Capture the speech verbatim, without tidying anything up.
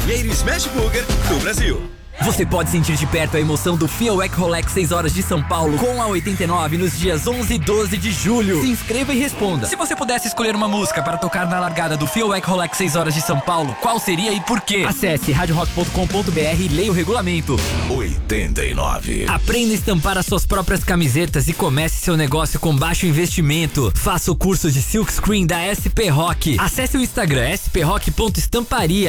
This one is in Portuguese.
hamburgueria e smash burger do Brasil. Você pode sentir de perto a emoção do Fielwec Rolex seis horas de São Paulo com a oitenta e nove nos dias onze e doze de julho. Se inscreva e responda. Se você pudesse escolher uma música para tocar na largada do Fielwec Rolex seis horas de São Paulo, qual seria e por quê? Acesse rádio rock ponto com ponto b r e leia o regulamento. oitenta e nove. Aprenda a estampar as suas próprias camisetas e comece seu negócio com baixo investimento. Faça o curso de Silkscreen da S P Rock. Acesse o Instagram s p rock ponto estamparia.